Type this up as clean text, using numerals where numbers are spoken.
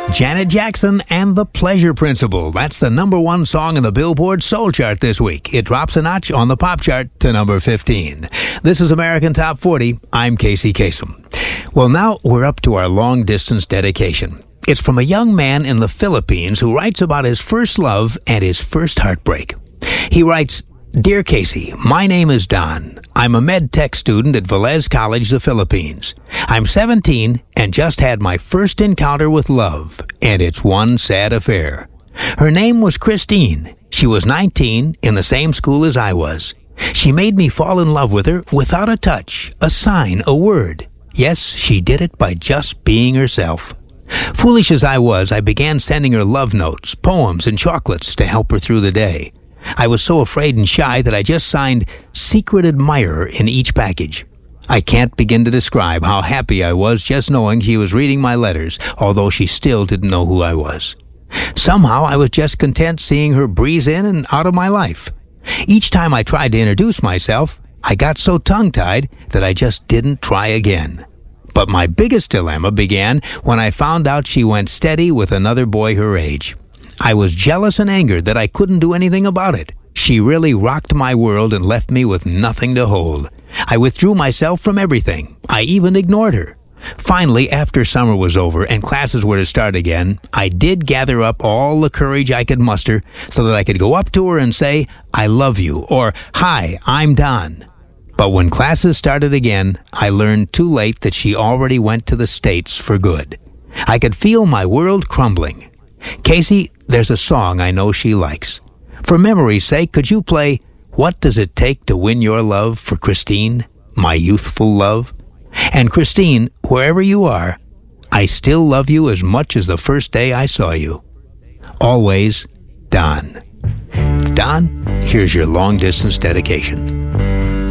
Janet Jackson and The Pleasure Principle. That's the number one song in the Billboard Soul Chart this week. It drops a notch on the pop chart to number 15. This is American Top 40. I'm Casey Kasem. Well, now we're up to our long-distance dedication. It's from a young man in the Philippines who writes about his first love and his first heartbreak. He writes, Dear Casey, my name is Don. I'm a med tech student at Velez College, the Philippines. I'm 17 and just had my first encounter with love, and it's one sad affair. Her name was Christine. She was 19, in the same school as I was. She made me fall in love with her without a touch, a sign, a word. Yes, she did it by just being herself. Foolish as I was, I began sending her love notes, poems, and chocolates to help her through the day. I was so afraid and shy that I just signed Secret Admirer in each package. I can't begin to describe how happy I was just knowing she was reading my letters, although she still didn't know who I was. Somehow I was just content seeing her breeze in and out of my life. Each time I tried to introduce myself, I got so tongue-tied that I just didn't try again. But my biggest dilemma began when I found out she went steady with another boy her age. I was jealous and angered that I couldn't do anything about it. She really rocked my world and left me with nothing to hold. I withdrew myself from everything. I even ignored her. Finally, after summer was over and classes were to start again, I did gather up all the courage I could muster so that I could go up to her and say, I love you, or Hi, I'm Don. But when classes started again, I learned too late that she already went to the States for good. I could feel my world crumbling. Casey, there's a song I know she likes. For memory's sake, could you play What Does It Take to Win Your Love for Christine, my youthful love? And Christine, wherever you are, I still love you as much as the first day I saw you. Always, Don. Don, here's your long-distance dedication.